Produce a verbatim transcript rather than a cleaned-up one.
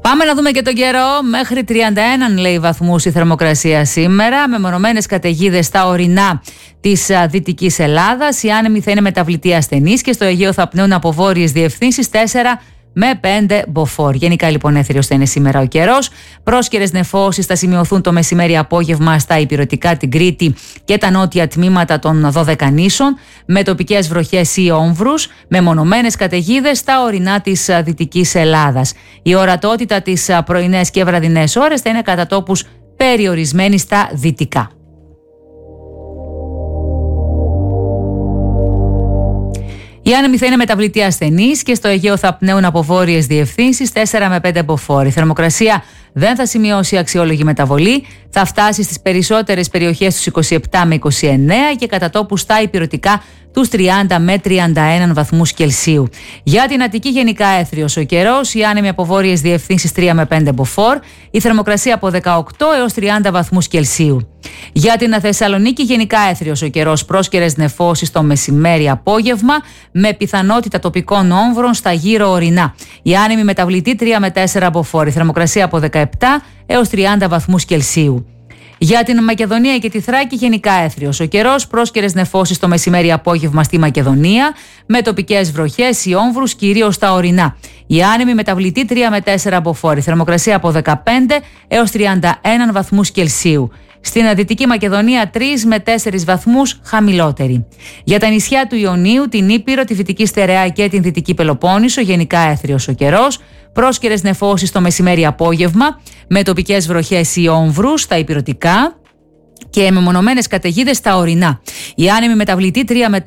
Πάμε να δούμε και τον καιρό. Μέχρι τριάντα ένα λέει βαθμούς η θερμοκρασία σήμερα, με μονομένες καταιγίδες στα ορεινά της Δυτικής Ελλάδας. Οι άνεμοι θα είναι μεταβλητοί ασθενείς και στο Αιγαίο θα πνέουν από βόρειες διευθύνσεις τέσσερα με πέντε μποφόρ. Γενικά λοιπόν έθριος θα είναι σήμερα ο καιρός. Πρόσκαιρες νεφώσεις θα σημειωθούν το μεσημέρι απόγευμα στα ηπειρωτικά, την Κρήτη και τα νότια τμήματα των δώδεκα νήσων, με τοπικές βροχές ή όμβρους, με μονομένες καταιγίδες στα ορεινά της Δυτικής Ελλάδας. Η ορατότητα τις πρωινές και βραδινές ώρες θα είναι κατά τόπους περιορισμένη στα δυτικά. Οι άνεμοι θα είναι μεταβλητοί ασθενείς και στο Αιγαίο θα πνέουν από βόρειες διευθύνσεις τέσσερα με πέντε μποφόρ. Η θερμοκρασία δεν θα σημειώσει αξιόλογη μεταβολή, θα φτάσει στις περισσότερες περιοχές τους είκοσι επτά με είκοσι εννέα και κατά τόπους στα ηπειρωτικά τους τριάντα με τριάντα ένα βαθμούς Κελσίου. Για την Αττική γενικά έθριος ο καιρός, οι άνεμοι από βόρειες διευθύνσεις τρία με πέντε μποφόρ, η θερμοκρασία από δεκαοκτώ έως τριάντα βαθμούς Κελσίου. Για την Θεσσαλονίκη γενικά έθριος ο καιρός, πρόσκαιρες νεφώσεις το μεσημέρι απόγευμα, με πιθανότητα τοπικών όμβρων στα γύρω ορεινά. Οι άνεμοι μεταβλητοί τρία με τέσσερα μποφόρ, η θερμοκρασία από δεκαεπτά έως τριάντα βαθμούς Κελσίου. Για την Μακεδονία και τη Θράκη γενικά έθριος ο καιρός, πρόσκαιρες νεφώσεις το μεσημέρι απόγευμα στη Μακεδονία, με τοπικές βροχές ή όμβρους κυρίως στα ορεινά. Οι άνεμοι μεταβλητοί τρία με τέσσερα μποφόρ, η θερμοκρασία από δεκαπέντε έως τριάντα ένα βαθμούς Κελσίου. Στην Δυτική Μακεδονία τρία με τέσσερα βαθμούς χαμηλότερη. Για τα νησιά του Ιωνίου, την Ήπειρο, τη Δυτική Στερεά και την Δυτική Πελοπόννησο γενικά έθριος ο καιρός, πρόσκαιρες νεφώσεις το μεσημέρι απόγευμα, με τοπικές βροχές ή όμβρους στα ηπειρωτικά και με μονομένες καταιγίδες στα ορεινά. Οι άνεμοι μεταβλητοί τρία με